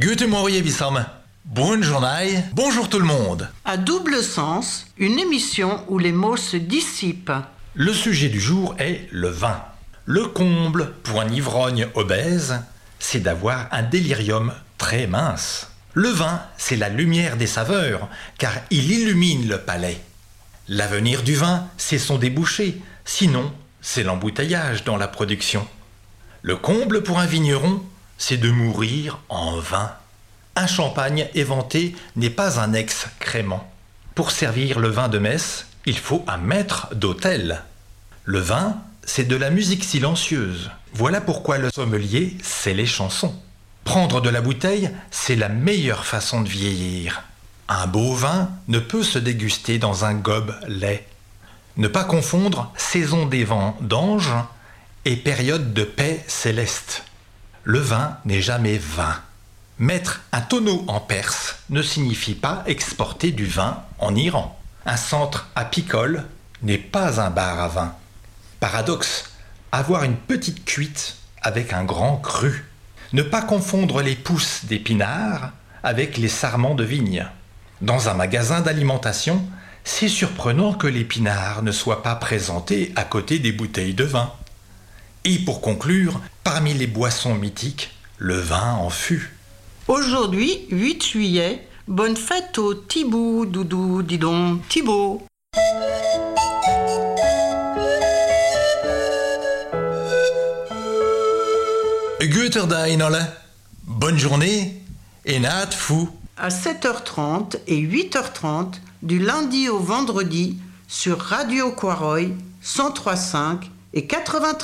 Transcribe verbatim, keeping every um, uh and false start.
Guten Morgen Wissam. Bonne journée. Bonjour tout le monde. À double sens, une émission où les mots se dissipent. Le sujet du jour est le vin. Le comble pour un ivrogne obèse, c'est d'avoir un délirium très mince. Le vin, c'est la lumière des saveurs, car il illumine le palais. L'avenir du vin, c'est son débouché, sinon, c'est l'embouteillage dans la production. Le comble pour un vigneron, c'est de mourir en vin. Un champagne éventé n'est pas un ex-crément. Pour servir le vin de messe, il faut un maître d'hôtel. Le vin, c'est de la musique silencieuse. Voilà pourquoi le sommelier sait les chansons. Prendre de la bouteille, c'est la meilleure façon de vieillir. Un beau vin ne peut se déguster dans un gobelet. Ne pas confondre saison des vents d'ange et période de paix céleste. Le vin n'est jamais vin. Mettre un tonneau en Perse ne signifie pas exporter du vin en Iran. Un centre apicole n'est pas un bar à vin. Paradoxe, avoir une petite cuite avec un grand cru. Ne pas confondre les pousses d'épinards avec les sarments de vigne. Dans un magasin d'alimentation, c'est surprenant que l'épinard ne soit pas présenté à côté des bouteilles de vin. Et pour conclure, parmi les boissons mythiques, le vin en fut. Aujourd'hui, huit juillet, bonne fête au Thibaut, Doudou, dis donc, Thibaut. Guter Dag, Nolle. Bonne journée et naat fou. À sept heures trente et huit heures trente, du lundi au vendredi, sur Radio Quaroy, cent trois virgule cinq et quatre-vingt-treize.